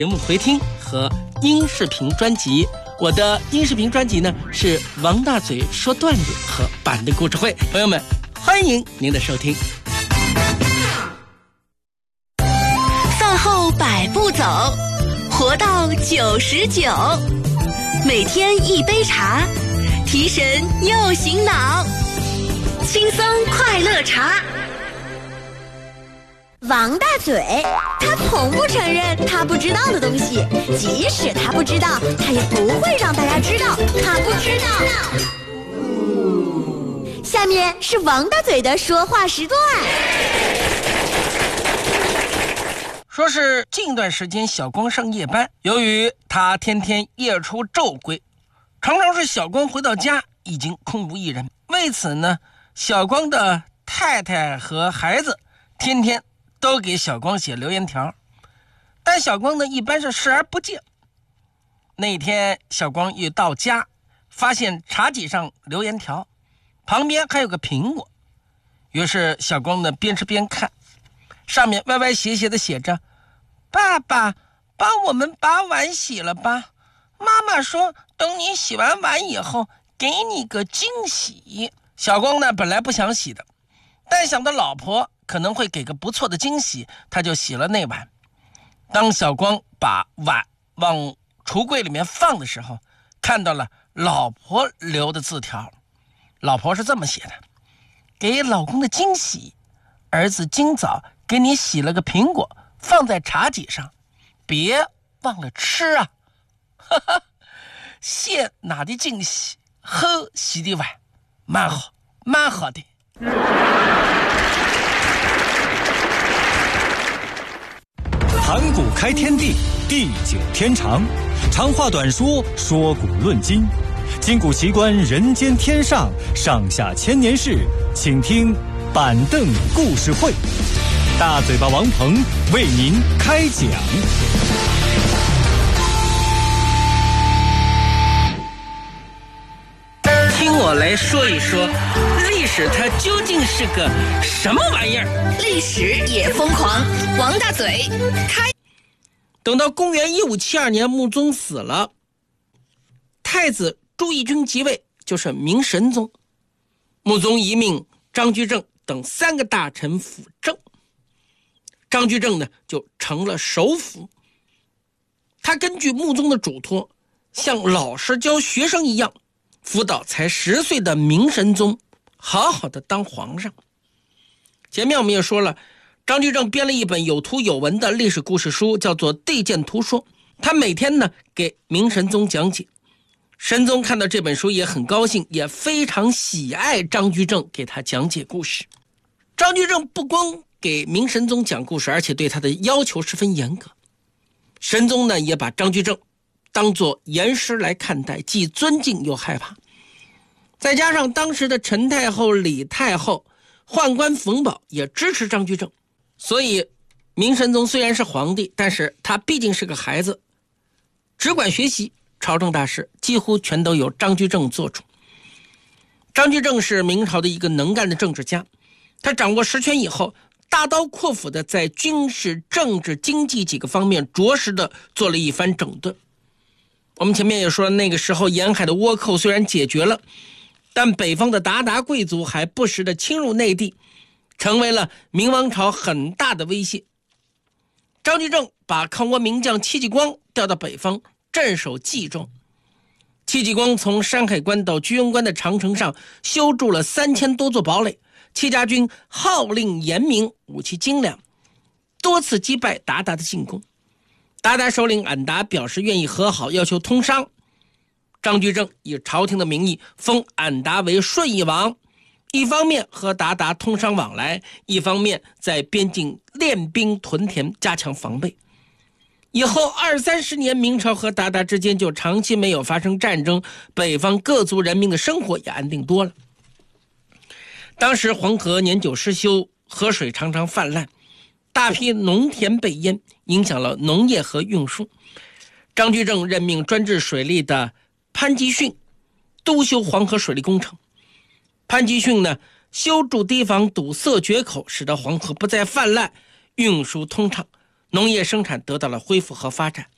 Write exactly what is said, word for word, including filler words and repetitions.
节目回听和音视频专辑。我的音视频专辑呢是王大嘴说段子和版的故事会，朋友们欢迎您的收听。 饭后百步走，活到九十九，每天一杯茶，提神又醒脑，轻松快乐茶。 王大嘴，他从不承认他不知道的东西，即使他不知道，他也不会让大家知道他不知道。下面是王大嘴的说话时段。 说是近段时间小光上夜班，由于他天天夜出昼归，常常是小光回到家已经空无一人。为此呢，小光的太太和孩子天天都给小光写留言条，但小光呢一般是视而不见。那天小光一到家，发现茶几上留言条，旁边还有个苹果，于是小光呢边吃边看，上面歪歪斜斜的写着：爸爸，帮我们把碗洗了吧，妈妈说等你洗完碗以后给你个惊喜。小光呢本来不想洗的，但想到老婆可能会给个不错的惊喜，他就洗了那碗。当小光把碗往橱柜里面放的时候，看到了老婆留的字条。老婆是这么写的：给老公的惊喜，儿子今早给你洗了个苹果，放在茶几上，别忘了吃啊！哈哈，谢哪的惊喜，后洗的碗，蛮好，蛮好的。 盘古开天地，地久天长，长话短说，说古论今，今古奇观人间天上，上下千年事，请听板凳故事会。大嘴巴王鹏为您开讲。 听我来说一说，历史它究竟是个什么玩意儿？ 历史也疯狂，王大嘴开。 等到公元一五七二年，穆宗死了，太子朱翊钧即位，就是明神宗。穆宗一命张居正等三个大臣辅政，张居正呢就成了首辅。他根据穆宗的嘱托，像老师教学生一样，辅导才十岁的明神宗好好的当皇上。前面我们也说了，张居正编了一本有图有文的历史故事书，叫做《地鉴图说》。他每天呢给明神宗讲解，神宗看到这本书也很高兴，也非常喜爱张居正给他讲解故事。张居正不光给明神宗讲故事，而且对他的要求十分严格。神宗呢也把张居正当作严师来看待，既尊敬又害怕。再加上当时的陈太后、李太后、宦官冯保也支持张居正，所以明神宗虽然是皇帝，但是他毕竟是个孩子，只管学习，朝政大事几乎全都由张居正做主。张居正是明朝的一个能干的政治家，他掌握实权以后，大刀阔斧的在军事、政治、经济几个方面着实的做了一番整顿。我们前面也说，那个时候沿海的倭寇虽然解决了，但北方的鞑靼贵族还不时的侵入内地，成为了明王朝很大的威胁。张居正把抗倭名将戚继光调到北方镇守冀州。戚继光从山海关到居庸关的长城上修筑了三千多座堡垒，戚家军号令严明，武器精良，多次击败鞑靼的进攻。鞑靼首领俺答表示愿意和好，要求通商。张居正以朝廷的名义封俺答为顺义王，一方面和鞑靼通商往来，一方面在边境练兵屯田，加强防备。以后二三十年，明朝和鞑靼之间就长期没有发生战争，北方各族人民的生活也安定多了。当时黄河年久失修，河水常常泛滥，大批农田被淹，影响了农业和运输。张居正任命专治水利的潘基训督修黄河水利工程。潘基训呢，修筑堤防，堵塞决口，使得黄河不再泛滥，运输通畅，农业生产得到了恢复和发展。